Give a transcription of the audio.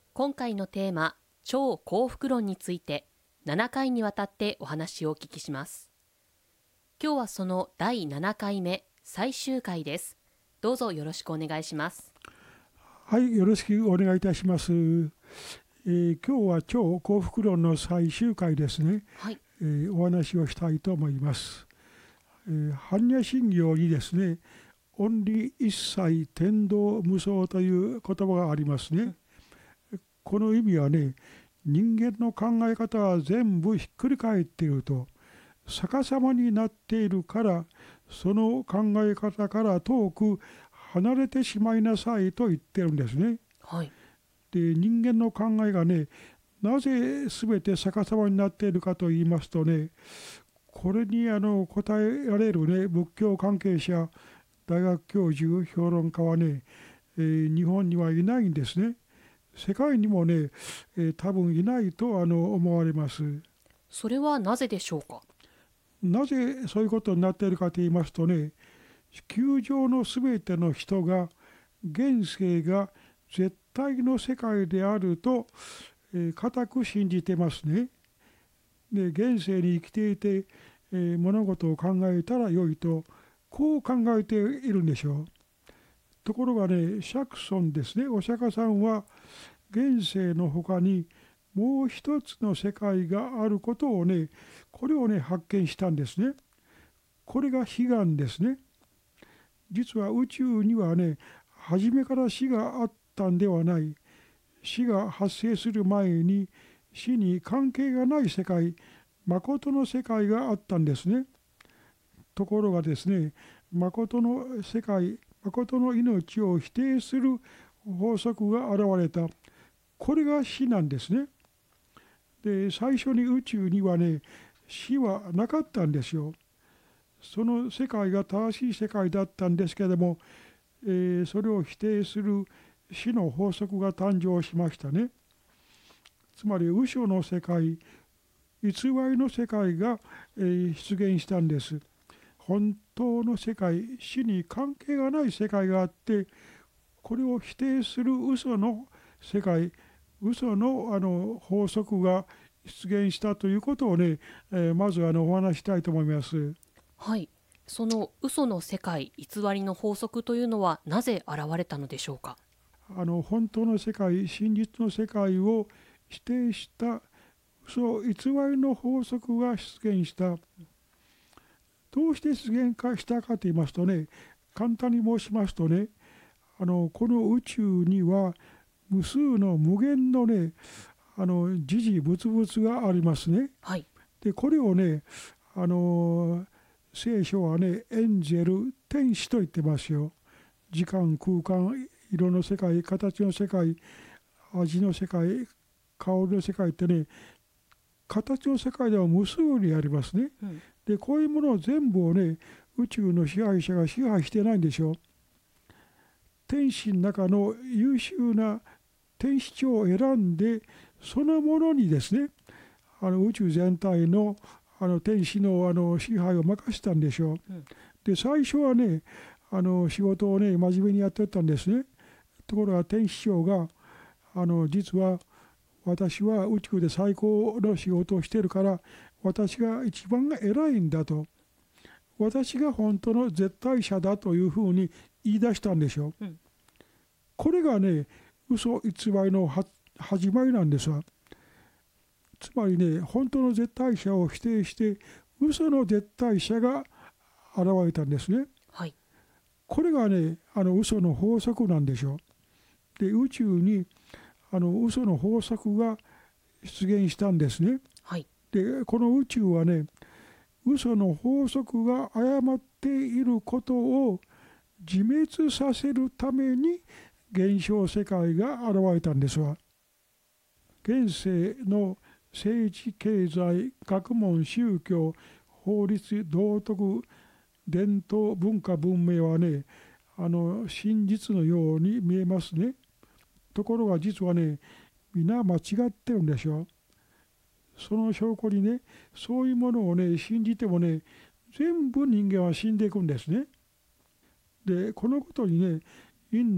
今回のテーマ、超幸福論について7回にわたってお話をお聞きします。今日はその第7回目、最終回です。どうぞよろしくお願いします。 はい、よろしくお願いいたします。今日は超幸福論の最終回ですね。 はい。 お話をしたいと思います。般若心経にですね、恩理一切天道無双という言葉がありますね。この意味はね、人間の考え方は全部ひっくり返っていると、逆さまになっているから、その考え方から遠く離れてしまいなさいと言ってるんですね。 はい。 で、人間の考えがね、なぜ全て逆さまになっているかと言いますとね、これに答えられるね、仏教関係者、大学教授、評論家はね、日本にはいないんですね。世界にもね、多分いないと思われます。 それはなぜでしょうか。 なぜそういうことになっているかと言いますとね、地球上のすべての人が現世が絶対の世界であると、固く信じてますね。で、現世に生きていて、物事を考えたらよいと、こう考えているんでしょう。ところがね、釈尊ですね、お釈迦さんは現世の他にもう一つの世界があることをね、これをね、発見したんですね。これが悲願ですね。実は宇宙にはね、初めから死があったんではない。死が発生する前に死に関係がない世界、誠の世界があったんですね。ところがですね、誠の世界、誠の命を否定する法則が現れた。これが死なんですね。で、最初に宇宙にはね、死はなかったんですよ。その世界が正しい世界だったんですけれども、それを否定する死の法則が誕生しましたね。つまり嘘の世界、偽りの世界が、出現したんです。本当の世界、死に関係がない世界があって、これを否定する嘘の世界、嘘の法則が出現したということをね、まずお話ししたいと思います。 はい。その嘘の世界、偽りの法則というのはなぜ現れたのでしょうか。 本当の世界、真実の世界を否定した嘘偽りの法則が出現した。どうして出現したかと言いますとね、簡単に申しますとね、この宇宙には無数の無限のね、時々物々がありますね。 はい。 で、これをね、聖書はね、エンジェル、天使と言ってますよ。時間、空間、色の世界、形の世界、味の世界、香りの世界ってね、形の世界では無数にありますね。で、こういうものを全部をね、宇宙の支配者が支配してないんでしょう。天使の中の優秀な天使長を選んで、そのものにですね、宇宙全体の天使の支配を任せたんでしょう。で、最初はね、仕事をね、真面目にやってたんですね。ところが天使長が、実は私は宇宙で最高の仕事をしているから、私が一番偉いんだと。私が本当の絶対者だというふうに言い出したんでしょう。これがね、嘘偽りの始まりなんですわ。つまりね、本当の絶対者を否定して、嘘の絶対者が現れたんですね。 はい。 これがね、嘘の法則なんでしょう。で、宇宙に嘘の法則が出現したんですね。 はい。 で、この宇宙はね、嘘の法則が誤っていることを自滅させるために現象世界が現れたんですわ。現世の政治、経済、学問、宗教、法律、道徳、伝統、文化、文明はね、真実のように見えますね。ところが実はね、皆間違ってるんでしょ。その証拠にね、そういうものをね、信じてもね、全部人間は死んでいくんですね。で、このことにね、イン